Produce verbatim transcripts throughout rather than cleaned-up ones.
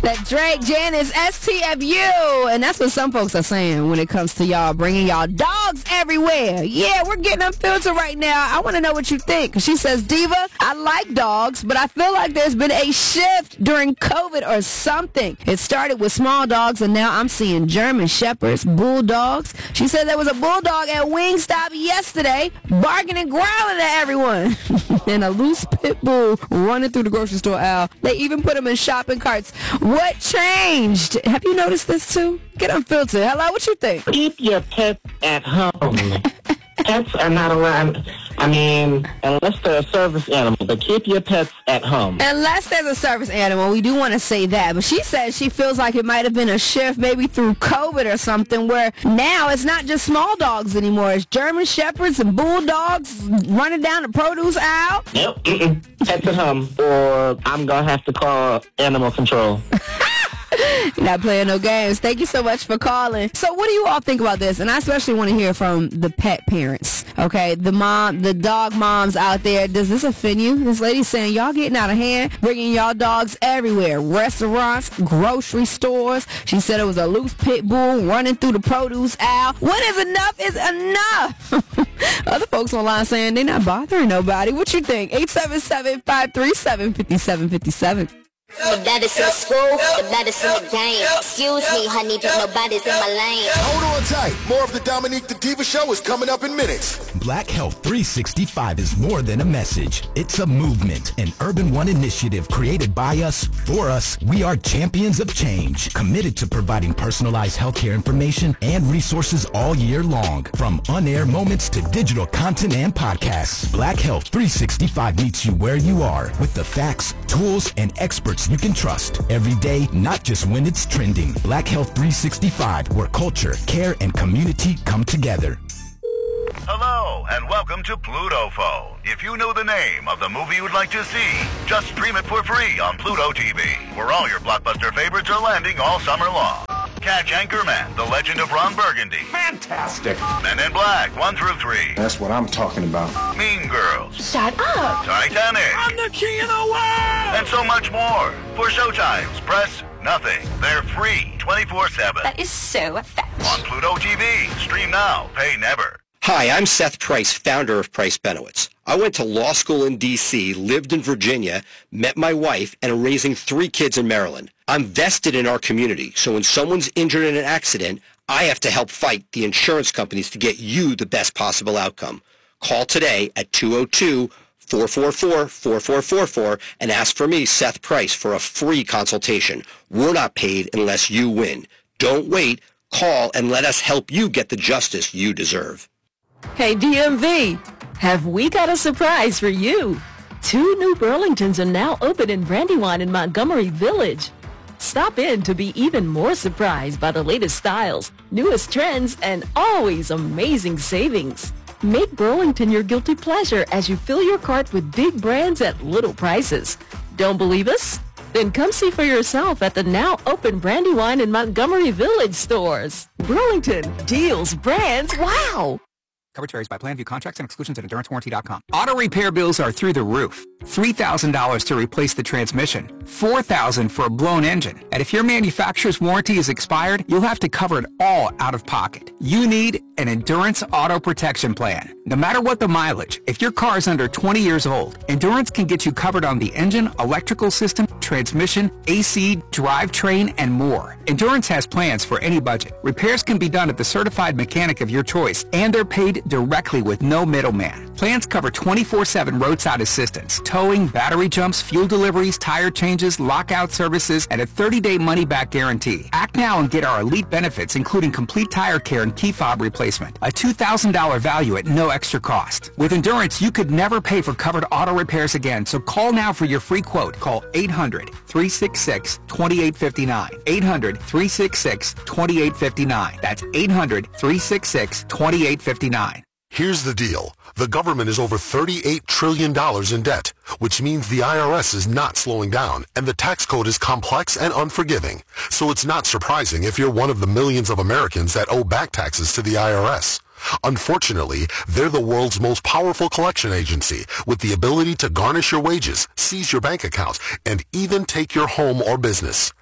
That Drake, Janice, S T F U. And that's what some folks are saying when it comes to y'all bringing y'all dogs everywhere. Yeah, we're getting unfiltered right now. I want to know what you think. She says, Diva, I like dogs, but I feel like there's been a shift during COVID or something. It started with small dogs, and now I'm seeing German Shepherds, bulldogs. She said there was a bulldog at Wingstop yesterday barking and growling at everyone. And a loose pit bull running through the grocery store aisle. They even put them in shopping carts. What changed? Have you noticed this too? Get unfiltered. Hello, what you think? Keep your pets at home. Pets are not allowed. I mean, unless they're a service animal, but keep your pets at home. Unless there's a service animal, we do want to say that. But she says she feels like it might have been a shift maybe through COVID or something where now it's not just small dogs anymore. It's German Shepherds and bulldogs running down the produce aisle. Nope. Mm-mm. Pets at home, or I'm going to have to call animal control. You're not playing no games. Thank you so much for calling. So what do you all think about this? And I especially want to hear from the pet parents. Okay, the mom, the dog moms out there. Does this offend you? This lady's saying y'all getting out of hand, bringing y'all dogs everywhere. Restaurants, grocery stores. She said it was a loose pit bull running through the produce aisle. What is enough is enough. Other folks online saying they're not bothering nobody. What you think? eight seven seven, five three seven, five seven five seven. The baddest in the school, the baddest in the game. Excuse me, honey, but nobody's in my lane. Hold on tight. More of the Dominique the Diva Show is coming up in minutes. Black Health three sixty-five is more than a message. It's a movement, an Urban One initiative created by us, for us. We are champions of change, committed to providing personalized healthcare information and resources all year long. From on-air moments to digital content and podcasts, Black Health three sixty-five meets you where you are with the facts, tools, and experts you can trust every day, not just when it's trending. Black Health three sixty-five, where culture, care, and community come together. Hello, and welcome to Pluto Phone. If you know the name of the movie you would like to see, just stream it for free on Pluto T V, where all your blockbuster favorites are landing all summer long. Catch Anchorman, The Legend of Ron Burgundy. Fantastic. Men in Black, one through three. That's what I'm talking about. Mean Girls. Shut up. Titanic. I'm the king of the world. And so much more. For showtimes, press nothing. They're free twenty-four seven. That is so fat. On Pluto T V. Stream now. Pay never. Hi, I'm Seth Price, founder of Price Benowitz. I went to law school in D C, lived in Virginia, met my wife, and am raising three kids in Maryland. I'm vested in our community, so when someone's injured in an accident, I have to help fight the insurance companies to get you the best possible outcome. Call today at two oh two, four four four, four four four four and ask for me, Seth Price, for a free consultation. We're not paid unless you win. Don't wait. Call and let us help you get the justice you deserve. Hey, D M V, have we got a surprise for you? Two new Burlingtons are now open in Brandywine and Montgomery Village. Stop in to be even more surprised by the latest styles, newest trends, and always amazing savings. Make Burlington your guilty pleasure as you fill your cart with big brands at little prices. Don't believe us? Then come see for yourself at the now open Brandywine and Montgomery Village stores. Burlington, deals, brands, wow! Coverage varies by plan. View contracts and exclusions at endurance warranty dot com. Auto repair bills are through the roof. three thousand dollars to replace the transmission. four thousand dollars for a blown engine. And if your manufacturer's warranty is expired, you'll have to cover it all out of pocket. You need an Endurance Auto Protection Plan. No matter what the mileage, if your car is under twenty years old, Endurance can get you covered on the engine, electrical system, transmission, A C, drivetrain, and more. Endurance has plans for any budget. Repairs can be done at the certified mechanic of your choice, and they're paid directly with no middleman. Plans cover twenty-four seven roadside assistance, towing, battery jumps, fuel deliveries, tire changes, lockout services, and a thirty-day money-back guarantee. Act now and get our elite benefits, including complete tire care and key fob replacement. A two thousand dollars value at no extra cost. With Endurance, you could never pay for covered auto repairs again, so call now for your free quote. Call eight hundred, three six six, two eight five nine. eight hundred, three six six, two eight five nine. That's eight hundred, three six six, two eight five nine. Here's the deal. The government is over thirty-eight trillion dollars in debt, which means the I R S is not slowing down, and the tax code is complex and unforgiving. So it's not surprising if you're one of the millions of Americans that owe back taxes to the I R S. Unfortunately, they're the world's most powerful collection agency with the ability to garnish your wages, seize your bank accounts, and even take your home or business.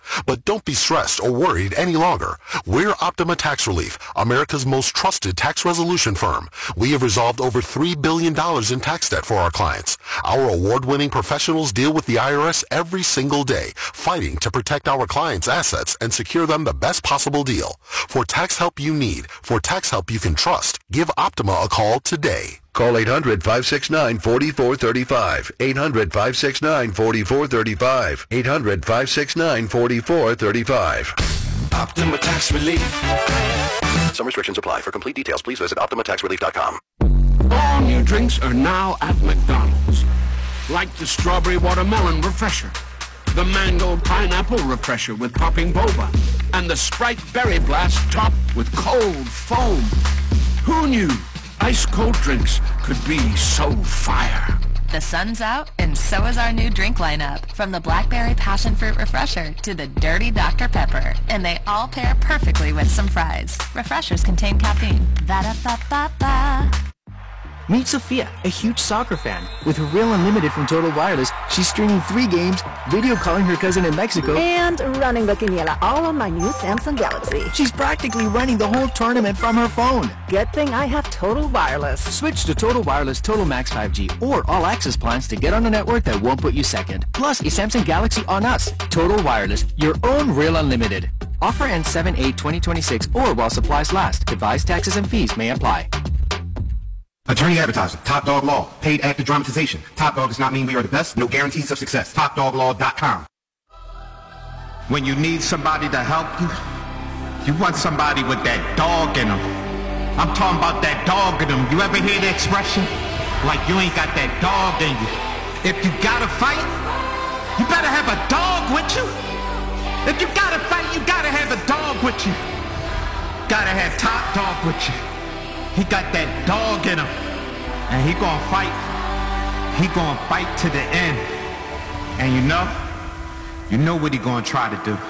But don't be stressed or worried any longer. We're Optima Tax Relief, America's most trusted tax resolution firm. We have resolved over three billion dollars in tax debt for our clients. Our award-winning professionals deal with the I R S every single day, fighting to protect our clients' assets and secure them the best possible deal. For tax help you need, for tax help you can trust, give Optima a call today. Call eight hundred, five six nine, four four three five. eight hundred, five six nine, four four three five. eight hundred, five six nine, four four three five. Optima Tax Relief. Some restrictions apply. For complete details, please visit Optima Tax Relief dot com. All new drinks are now at McDonald's. Like the Strawberry Watermelon Refresher, the Mango Pineapple Refresher with popping boba, and the Sprite Berry Blast topped with cold foam. Who knew ice-cold drinks could be so fire? The sun's out, and so is our new drink lineup. From the Blackberry Passion Fruit Refresher to the Dirty Doctor Pepper. And they all pair perfectly with some fries. Refreshers contain caffeine. Va-da-ba-ba-ba. Meet Sophia, a huge soccer fan. With her Real Unlimited from Total Wireless, she's streaming three games, video calling her cousin in Mexico, and running the quiniela all on my new Samsung Galaxy. She's practically running the whole tournament from her phone. Good thing I have Total Wireless. Switch to Total Wireless Total Max five G or All Access plans to get on a network that won't put you second. Plus, a Samsung Galaxy on us. Total Wireless, your own Real Unlimited. Offer ends seven eight twenty twenty-six or while supplies last. Device taxes and fees may apply. Attorney advertising, Top Dog Law, paid actor dramatization. Top Dog does not mean we are the best, no guarantees of success. Top Dog Law dot com. When you need somebody to help you, you want somebody with that dog in them. I'm talking about that dog in them. You ever hear the expression? Like you ain't got that dog in you. If you gotta fight, you better have a dog with you. If you gotta fight, you gotta have a dog with you. Gotta have Top Dog with you. He got that dog in him, and he gonna fight. He gonna fight to the end. And you know, you know what he gonna try to do.